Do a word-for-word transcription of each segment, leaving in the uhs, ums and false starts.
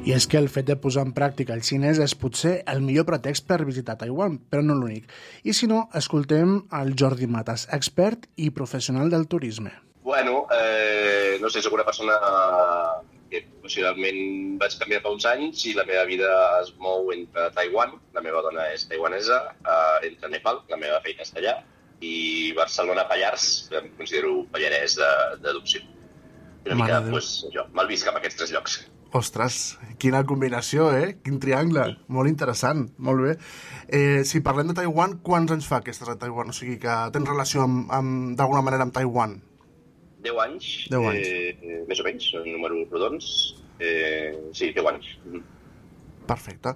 I és que el fet de posar en pràctica el xinès és potser el millor pretext per visitar Taiwan, però no l'únic. I si no, escoltem el Jordi Matas, expert i professional del turisme. Bueno, eh, no sé, soc una persona que professionalment vaig canviar fa uns anys i la meva vida es mou entre Taiwan, la meva dona és taiwanesa, eh, entre Nepal, la meva feina està allà, i Barcelona Pallars, em considero pallarès d'adopció. Una mica, doncs, jo, mal vist cap a aquests tres llocs. Ostres, quina combinació, eh? Quin triangle. Molt interessant, molt bé. Eh, si parlem de Taiwan, quants anys fa que estàs a Taiwan? O sigui, que tens relació amb, amb, d'alguna manera amb Taiwan? Deu anys, deu anys. Eh, més o menys, números rodons. Eh, sí, deu anys. Perfecte.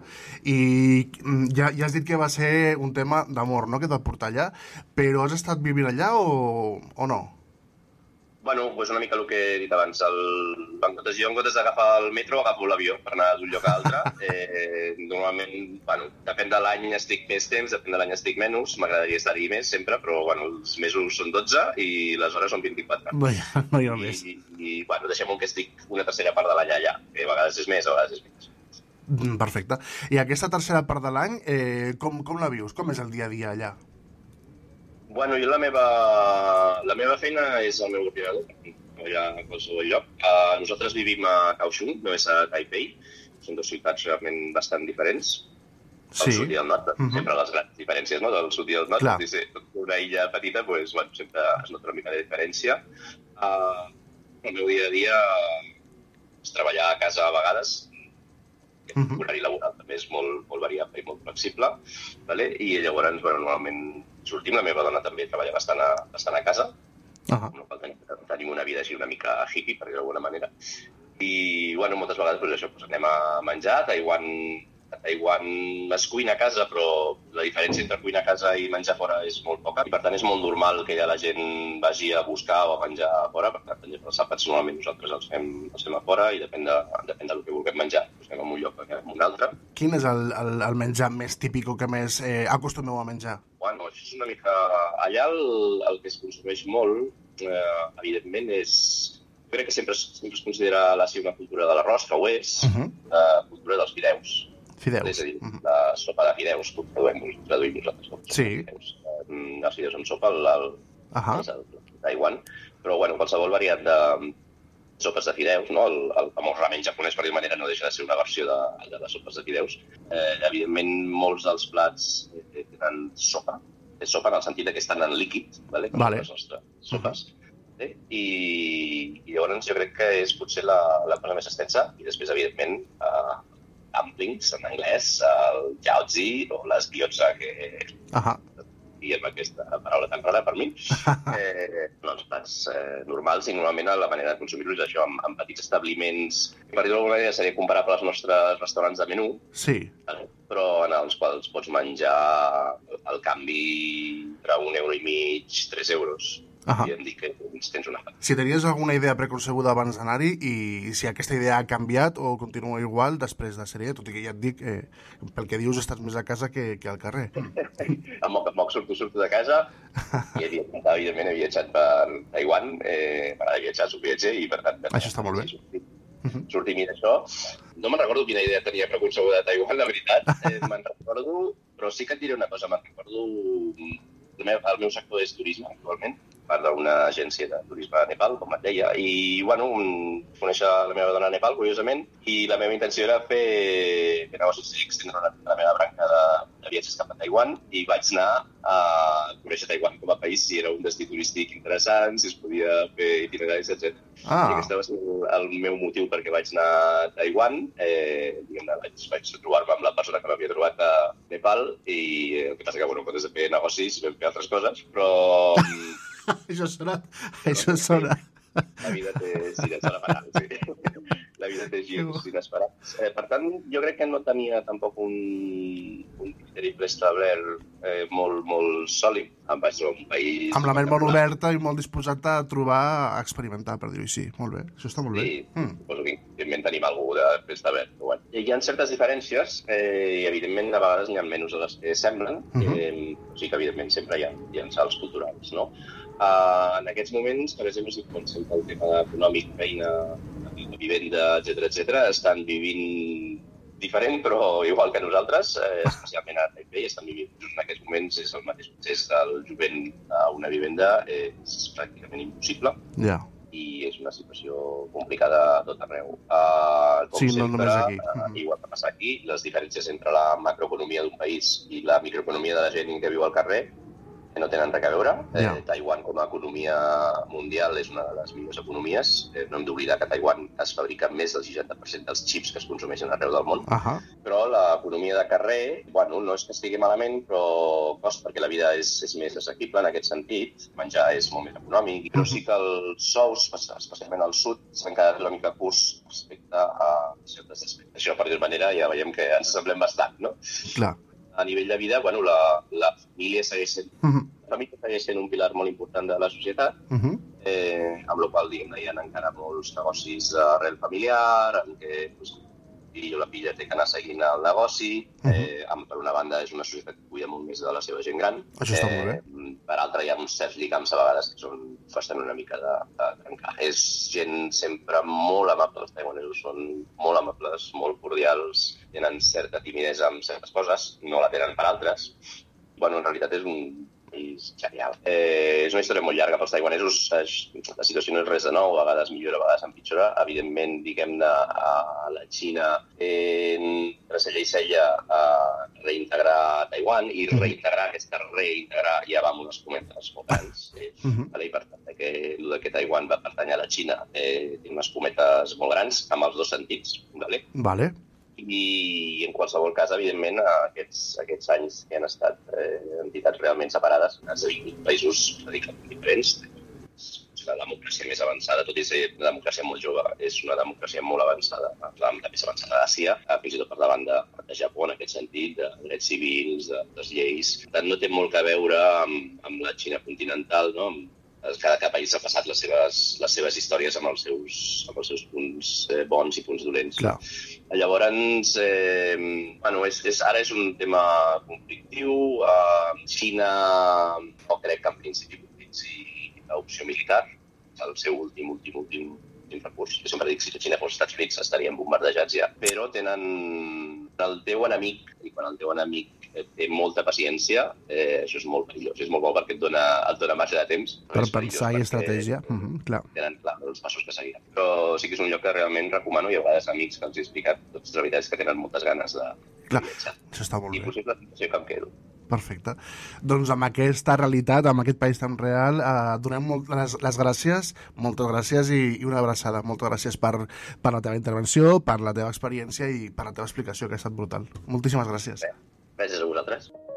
I ja, ja has dit que va ser un tema d'amor, no?, que et va portar allà, però has estat vivint allà o, o no? Bueno, doncs una mica el que he dit abans. El... En comptes, jo, en comptes d'agafar el metro, agafo l'avió per anar d'un lloc a l'altre. Eh, normalment, bueno, depèn de l'any estic més temps, depèn de l'any estic menys. M'agradaria estar-hi més sempre, però bueno, els mesos són dotze i les hores són vint-i-quatre. No hi ha, no hi ha més. I, i bueno, deixem-ho que estic una tercera part de l'any allà. Que a vegades és més, a vegades és menys. Perfecte. I aquesta tercera part de l'any, eh, com, com la vius? Com és el dia a dia allà? Bueno, jo la meva, la meva feina és el meu ordinador, allà a qualsevol lloc. Uh, nosaltres vivim a Kaohsiung, no és a Taipei. Són dues ciutats realment bastant diferents. Sí. El sud i el nord, uh -huh. sempre les grans diferències, no?, del sud i del nord. Clar. És una illa petita, doncs, bueno, sempre es nota una mica de diferència. Uh, el meu dia a dia és treballar a casa a vegades. Uh -huh. L'horari laboral també és molt, molt variable i molt flexible, vale? I llavors, bueno, normalment sortim, la meva dona també treballa bastant a, bastant a casa, uh -huh. no cal tenir, tenim una vida així una mica hippie, per dir d'alguna manera, i bueno, moltes vegades doncs, això, doncs, anem a menjar. A Taiwan, a Taiwan es cuina a casa, però la diferència entre cuinar a casa i menjar fora és molt poca, i per tant és molt normal que ja la gent vagi a buscar o a menjar a fora. Per tant, els àpats normalment nosaltres els fem, els fem a fora i depèn de, depèn del que vulguem menjar, doncs anem a un lloc o anem a un altre. Quin és el, el, el menjar més típic que més eh, acostumeu a menjar? Bueno, això és una mica... Allà el, el que es consumeix molt, eh, evidentment, és... Jo crec que sempre, sempre es considera l'Àsia una cultura de l'arròs, que ho és, uh -huh. la cultura dels fideus. Fideus. És a dir, uh -huh. la sopa de fideus, com traduïm, traduïm nosaltres. Com sí. Fideus. Eh, els fideus amb sopa, el, el, uh -huh. és el, el Taiwan, però bueno, qualsevol variant de sopes de fideus, no? El, el famós ramen japonès, per dir manera, no deixa de ser una versió de, de les sopes de fideus. Eh, evidentment, molts dels plats eh, tenen sopa, és sopa en el sentit que estan en líquid, vale? Com vale. les nostres sopes. Uh -huh. eh? I, I llavors jo crec que és potser la, la cosa més extensa, i després, evidentment, eh, dumplings en anglès, el jiaozi o les gyoza, que uh -huh. diguem aquesta paraula tan rara per mi, eh, no, els plats eh, normals, i normalment la manera de consumir-los és això, amb, amb petits establiments, que per dir-ho d'alguna manera seria comparable als nostres restaurants de menú, sí. eh, però en els quals pots menjar al canvi entre un euro i mig, tres euros. Uh -huh. I em dic que tens una part. Si tenies alguna idea preconcebuda abans d'anar-hi i si aquesta idea ha canviat o continua igual després de ser-hi, tot i que ja et dic, eh, pel que dius estàs més a casa que, que al carrer. Amb moc, amb moc surto, surto de casa i evidentment he viatjat per Taiwan, eh, m'agrada viatjar, soc viatger i per tant... Això està molt bé. Sortim, uh -huh. sortim i d'això. No me'n recordo quina idea tenia preconcebuda de Taiwan, la veritat, eh, me'n recordo, però sí que et diré una cosa, me'n recordo... El meu, el meu sector és turisme, actualment, part d'una agència de turisme a Nepal, com et deia, i, bueno, un, conèixer la meva dona a Nepal, curiosament, i la meva intenció era fer, fer negocis i extendre la, la meva branca de, de viatges cap a Taiwan, i vaig anar a conèixer Taiwan com a país, si era un destí turístic interessant, si es podia fer itineraris, etcètera. Ah. I aquest va ser el meu motiu perquè vaig anar a Taiwan, eh, diguem-ne, vaig, vaig trobar-me amb la persona que m'havia trobat a Nepal, i el que passa que, bueno, en comptes de fer negocis, vam fer altres coses, però... Això sona... Això sona... La vida té gires inesperats, sí. La vida té gires inesperats. Eh, per tant, jo crec que no tenia tampoc un, un criteri preestablert eh, molt, molt sòlid. Em vaig trobar un país... Amb la ment molt oberta i molt disposat a trobar, a experimentar, per dir-ho així. Molt bé, això està molt bé. Sí, mm. suposo que evidentment tenim algú de preestablert. Bueno. Hi ha certes diferències eh, i evidentment a vegades n'hi ha menys de les que semblen. Mm -hmm. eh, o sigui que evidentment sempre hi ha, hi ha salts culturals, no? Uh, en aquests moments, per exemple, si comencem pel tema econòmic, feina, la vivenda, etcètera, etcètera, estan vivint diferent, però igual que nosaltres, eh, especialment a Taipei, estan vivint just en aquests moments, és el mateix procés del jovent a una vivenda, eh, és pràcticament impossible. Ja. Yeah. I és una situació complicada a tot arreu. Uh, com sí, sempre, no només aquí. Uh, igual que passa aquí, les diferències entre la macroeconomia d'un país i la microeconomia de la gent que viu al carrer no tenen res a veure. Yeah. Eh, Taiwan com a economia mundial és una de les millors economies. Eh, no hem d'oblidar que a Taiwan es fabrica més del seixanta per cent dels xips que es consumeixen arreu del món. Uh -huh. Però l'economia de carrer, bueno, no és que estigui malament, però costa perquè la vida és, és més assequible en aquest sentit. Menjar és molt més econòmic, però sí que els sous, especialment al sud, s'han quedat una mica curts respecte a certes aspectes. Això, per dir-ho manera, ja veiem que ens assemblem bastant, no? Clar. A nivell de vida, bueno, la, la família segueix sent, uh -huh. la família segueix sent un pilar molt important de la societat, uh -huh. eh, amb la qual cosa, hi ha encara molts negocis d'arrel familiar, en què pues, el fill o la filla té que anar seguint el negoci. Uh -huh. eh, amb, per una banda, és una societat que cuida molt més de la seva gent gran. Això està eh, molt bé. Per altra, hi ha uns certs lligams a vegades que són bastant una mica de, de trencar. És gent sempre molt amable, els taiwanesos són molt amables, molt cordials, tenen certa timidesa amb certes coses, no la tenen per altres. Bueno, en realitat és un país genial. Eh, és una història molt llarga pels taiwanesos, la situació no és res de nou, a vegades millora, a vegades empitjora. Evidentment, diguem-ne, a la Xina eh, cella i cella a reintegrar Taiwan i reintegrar aquesta reintegrar ja va amb unes cometes molt grans. Eh, uh -huh. vale? I per tant, que, el que Taiwan va pertànyer a la Xina eh, té unes cometes molt grans, amb els dos sentits. Vale? Vale. I en qualsevol cas, evidentment, aquests, aquests anys que han estat eh, entitats realment separades, han esdevingut països radicalment diferents. La democràcia més avançada, tot i ser una democràcia molt jove, és una democràcia molt avançada, la més avançada d'Àsia, fins i tot per davant de, de Japó, en aquest sentit, de drets civils, de, de les lleis. Per tant, no té molt a veure amb, amb la Xina continental, no? Cada, cada país ha passat les seves, les seves històries amb els seus, amb els seus punts eh, bons i punts dolents. Clar. Llavors, eh, bueno, és, és, ara és un tema conflictiu. Uh, Xina no crec que en principi utilitzi l'opció militar, el seu últim, últim, últim, últim recurs. Jo sempre dic que si Xina fos Estats Units estarien bombardejats ja. Però tenen el teu enemic, i quan el teu enemic té molta paciència, eh, això és molt perillós. És molt bo perquè et dona, et dona marge de temps. Per pensar i estratègia, uh -huh, clar. Tenen clar els passos que seguiran. Però sí que és un lloc que realment recomano i a vegades amics que els he explicat tots, la veritat és que tenen moltes ganes de, clar, de viatjar. Això està molt I bé. I possible la situació que em quedo. Perfecte. Doncs amb aquesta realitat, amb aquest país tan real, eh, donem molt les, les gràcies, moltes gràcies i, i una abraçada. Moltes gràcies per, per la teva intervenció, per la teva experiència i per la teva explicació, que ha estat brutal. Moltíssimes gràcies. Bé, gràcies a vosaltres.